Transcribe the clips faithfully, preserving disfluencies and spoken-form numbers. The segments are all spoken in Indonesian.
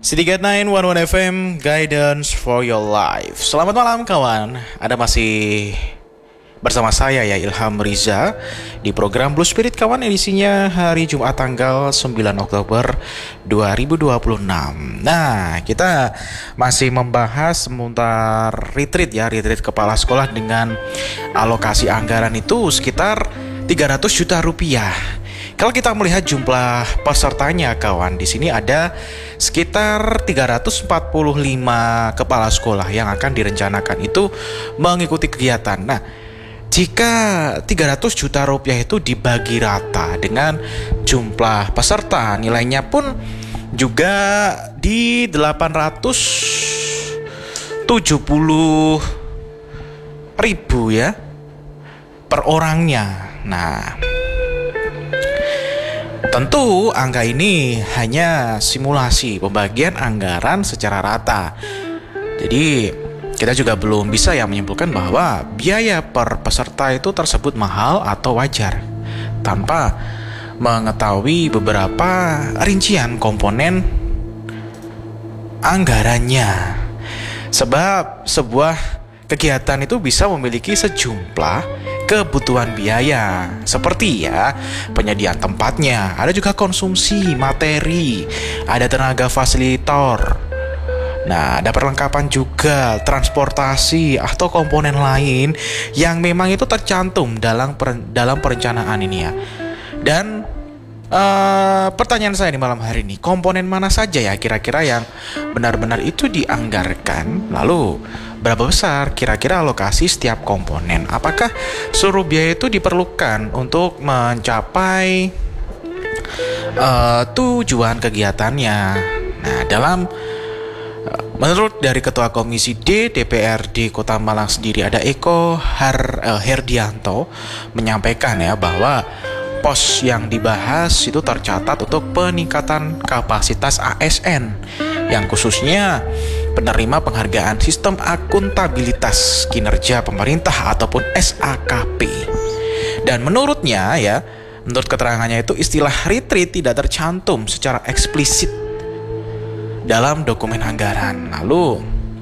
City Gate sembilan satu satu F M, Guidance for your life. Selamat malam kawan. Ada masih bersama saya ya, Ilham Riza, di program Blue Spirit kawan, edisinya hari Jumat tanggal sembilan Oktober dua ribu dua puluh enam. Nah, kita masih membahas seputar retreat ya, retreat kepala sekolah dengan alokasi anggaran itu sekitar tiga ratus juta rupiah. Kalau kita melihat jumlah pesertanya kawan, di sini ada sekitar tiga ratus empat puluh lima kepala sekolah yang akan direncanakan itu mengikuti kegiatan. Nah, jika tiga ratus juta rupiah itu dibagi rata dengan jumlah peserta, nilainya pun juga di delapan ratus tujuh puluh ribu ya per orangnya. Nah, tentu angka ini hanya simulasi pembagian anggaran secara rata. Jadi kita juga belum bisa ya menyimpulkan bahwa biaya per peserta itu tersebut mahal atau wajar, tanpa mengetahui beberapa rincian komponen anggarannya. Sebab sebuah kegiatan itu bisa memiliki sejumlah kebutuhan biaya, seperti ya penyediaan tempatnya, ada juga konsumsi materi, ada tenaga fasilitator. Nah, ada perlengkapan juga, transportasi atau komponen lain yang memang itu tercantum dalam per, dalam perencanaan ini ya. Dan uh, pertanyaan saya di malam hari ini, komponen mana saja ya kira-kira yang benar-benar itu dianggarkan? Lalu berapa besar kira-kira alokasi setiap komponen? Apakah seluruh biaya itu diperlukan untuk mencapai uh, tujuan kegiatannya? Nah, dalam uh, menurut dari Ketua Komisi D D P R D Kota Malang sendiri, ada Eko Har, uh, Herdianto, menyampaikan ya bahwa pos yang dibahas itu tercatat untuk peningkatan kapasitas A S N yang khususnya penerima penghargaan Sistem Akuntabilitas Kinerja Pemerintah ataupun S A K P. Dan menurutnya ya, menurut keterangannya itu istilah retreat tidak tercantum secara eksplisit dalam dokumen anggaran. Lalu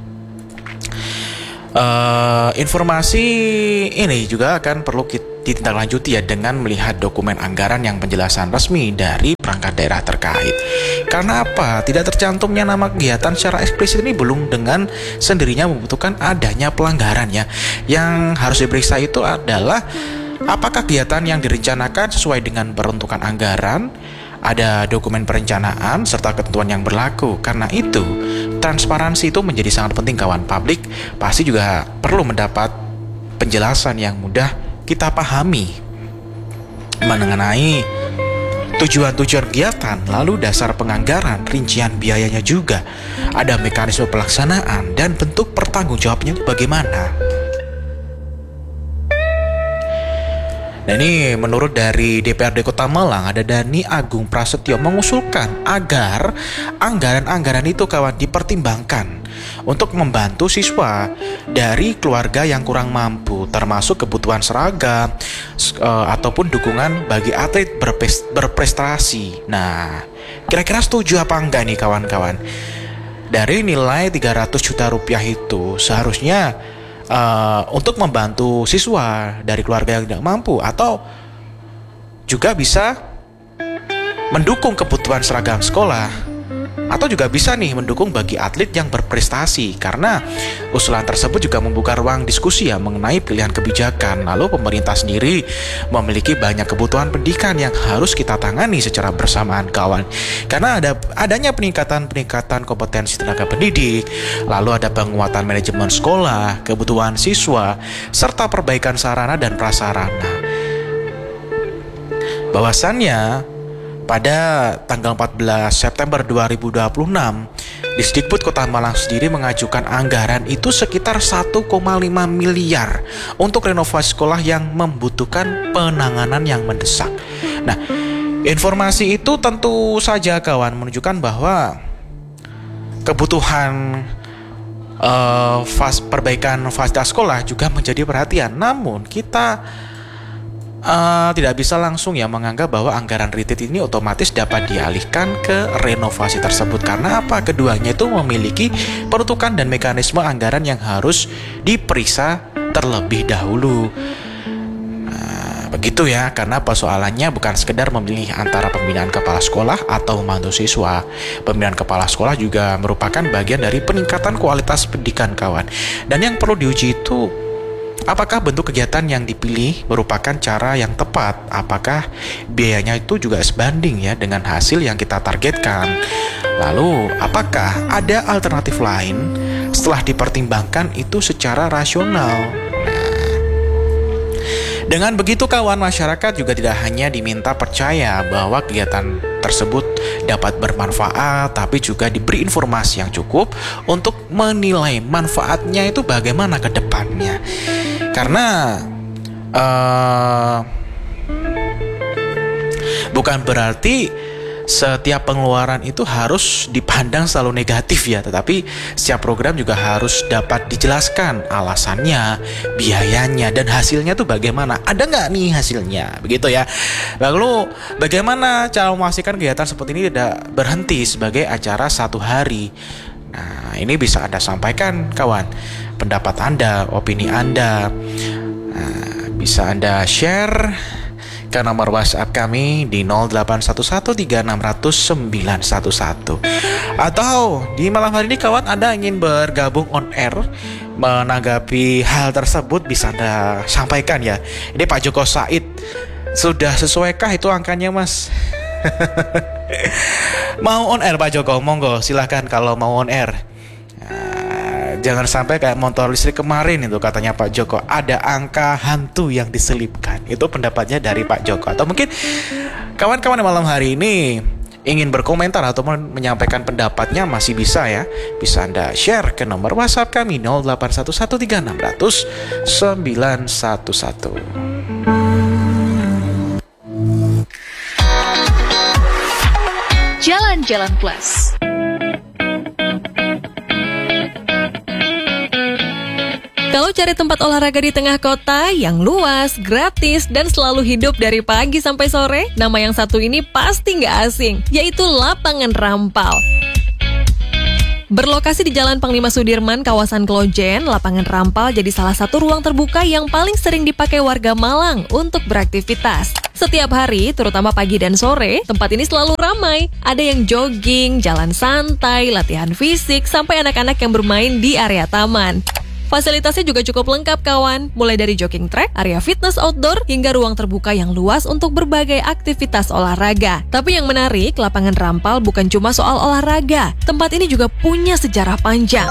uh, informasi ini juga akan perlu kita ditindaklanjuti ya dengan melihat dokumen anggaran yang penjelasan resmi dari perangkat daerah terkait. Karena apa? Tidak tercantumnya nama kegiatan secara eksplisit ini belum dengan sendirinya membutuhkan adanya pelanggaran ya. Yang harus diperiksa itu adalah apakah kegiatan yang direncanakan sesuai dengan peruntukan anggaran, ada dokumen perencanaan serta ketentuan yang berlaku. Karena itu, transparansi itu menjadi sangat penting kawan. Publik pasti juga perlu mendapat penjelasan yang mudah kita pahami mengenai tujuan-tujuan kegiatan, lalu dasar penganggaran, rincian biayanya juga, ada mekanisme pelaksanaan dan bentuk pertanggungjawabnya bagaimana. Nah, ini menurut dari D P R D Kota Malang, ada Dani Agung Prasetyo mengusulkan agar anggaran-anggaran itu kawan dipertimbangkan untuk membantu siswa dari keluarga yang kurang mampu, termasuk kebutuhan seragam uh, ataupun dukungan bagi atlet berpes- berprestasi. Nah, kira-kira setuju apa enggak nih kawan-kawan? Dari nilai tiga ratus juta rupiah itu seharusnya Uh, untuk membantu siswa dari keluarga yang tidak mampu, atau juga bisa mendukung kebutuhan seragam sekolah, atau juga bisa nih mendukung bagi atlet yang berprestasi. Karena usulan tersebut juga membuka ruang diskusi ya mengenai pilihan kebijakan. Lalu pemerintah sendiri memiliki banyak kebutuhan pendidikan yang harus kita tangani secara bersamaan kawan. Karena ada adanya peningkatan-peningkatan kompetensi tenaga pendidik, lalu ada penguatan manajemen sekolah, kebutuhan siswa, serta perbaikan sarana dan prasarana. Bahwasannya pada tanggal empat belas September dua ribu dua puluh enam, Disdikbud Kota Malang sendiri mengajukan anggaran itu sekitar satu koma lima miliar untuk renovasi sekolah yang membutuhkan penanganan yang mendesak. Nah, informasi itu tentu saja kawan menunjukkan bahwa kebutuhan uh, fas, perbaikan fasilitas sekolah juga menjadi perhatian. Namun kita uh, tidak bisa langsung ya menganggap bahwa anggaran retreat ini otomatis dapat dialihkan ke renovasi tersebut. Karena apa? Keduanya itu memiliki peruntukan dan mekanisme anggaran yang harus diperiksa terlebih dahulu. Begitu ya, karena persoalannya bukan sekedar memilih antara pembinaan kepala sekolah atau membantu siswa. Pembinaan kepala sekolah juga merupakan bagian dari peningkatan kualitas pendidikan, kawan. Dan yang perlu diuji itu, apakah bentuk kegiatan yang dipilih merupakan cara yang tepat? Apakah biayanya itu juga sebanding ya dengan hasil yang kita targetkan? Lalu, apakah ada alternatif lain setelah dipertimbangkan itu secara rasional? Dengan begitu, kawan, masyarakat juga tidak hanya diminta percaya bahwa kegiatan tersebut dapat bermanfaat, tapi juga diberi informasi yang cukup untuk menilai manfaatnya itu bagaimana ke depannya. Karena uh, bukan berarti setiap pengeluaran itu harus dipandang selalu negatif ya, tetapi setiap program juga harus dapat dijelaskan alasannya, biayanya, dan hasilnya tuh bagaimana. Ada nggak nih hasilnya? Begitu ya. Lalu bagaimana cara memastikan kegiatan seperti ini tidak berhenti sebagai acara satu hari? Nah, ini bisa Anda sampaikan, kawan, pendapat Anda, opini Anda. Nah, bisa Anda share ke nomor WhatsApp kami di nol delapan satu satu tiga enam nol nol sembilan satu satu. Atau di malam hari ini, kawan, Anda ingin bergabung on air menanggapi hal tersebut, bisa Anda sampaikan ya. Ini Pak Joko Said, sudah sesuaikah itu angkanya, Mas? Mau on air Pak Joko? Monggo, silahkan kalau mau on air. Jangan sampai kayak motor listrik kemarin itu, katanya Pak Joko ada angka hantu yang diselipkan. Itu pendapatnya dari Pak Joko. Atau mungkin kawan-kawan yang malam hari ini ingin berkomentar atau menyampaikan pendapatnya, masih bisa ya. Bisa Anda share ke nomor WhatsApp kami nol delapan satu satu tiga enam nol nol sembilan satu satu. Jalan-Jalan Plus. Kalau cari tempat olahraga di tengah kota yang luas, gratis, dan selalu hidup dari pagi sampai sore, nama yang satu ini pasti nggak asing, yaitu Lapangan Rampal. Berlokasi di Jalan Panglima Sudirman, kawasan Klojen, Lapangan Rampal jadi salah satu ruang terbuka yang paling sering dipakai warga Malang untuk beraktivitas. Setiap hari, terutama pagi dan sore, tempat ini selalu ramai. Ada yang jogging, jalan santai, latihan fisik, sampai anak-anak yang bermain di area taman. Fasilitasnya juga cukup lengkap, kawan, mulai dari jogging track, area fitness outdoor, hingga ruang terbuka yang luas untuk berbagai aktivitas olahraga. Tapi yang menarik, Lapangan Rampal bukan cuma soal olahraga. Tempat ini juga punya sejarah panjang.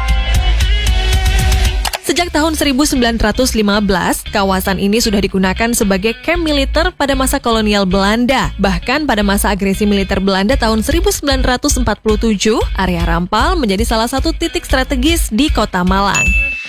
Sejak tahun seribu sembilan ratus lima belas, kawasan ini sudah digunakan sebagai kamp militer pada masa kolonial Belanda. Bahkan pada masa agresi militer Belanda tahun seribu sembilan ratus empat puluh tujuh, area Rampal menjadi salah satu titik strategis di kota Malang.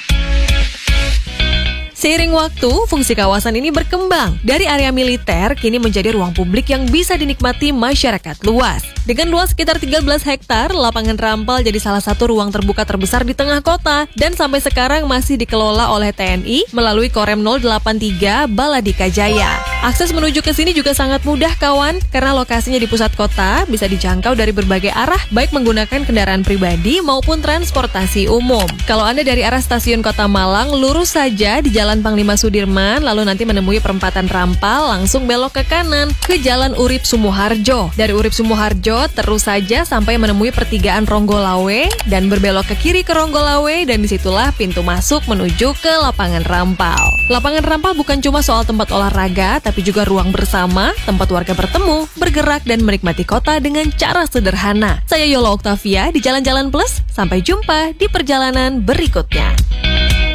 Seiring waktu, fungsi kawasan ini berkembang. Dari area militer, kini menjadi ruang publik yang bisa dinikmati masyarakat luas. Dengan luas sekitar tiga belas hektar, Lapangan Rampal jadi salah satu ruang terbuka terbesar di tengah kota dan sampai sekarang masih dikelola oleh T N I melalui Korem nol delapan tiga Baladika Jaya. Akses menuju ke sini juga sangat mudah, kawan, karena lokasinya di pusat kota, bisa dijangkau dari berbagai arah, baik menggunakan kendaraan pribadi maupun transportasi umum. Kalau Anda dari arah stasiun Kota Malang, lurus saja di Jalan Panglima Sudirman, lalu nanti menemui perempatan Rampal, langsung belok ke kanan ke Jalan Urip Sumoharjo. Dari Urip Sumoharjo terus saja sampai menemui pertigaan Ronggolawe dan berbelok ke kiri ke Ronggolawe, dan disitulah pintu masuk menuju ke Lapangan Rampal. Lapangan Rampal bukan cuma soal tempat olahraga, tapi juga ruang bersama, tempat warga bertemu, bergerak, dan menikmati kota dengan cara sederhana. Saya Yola Oktavia di Jalan-Jalan Plus. Sampai jumpa di perjalanan berikutnya.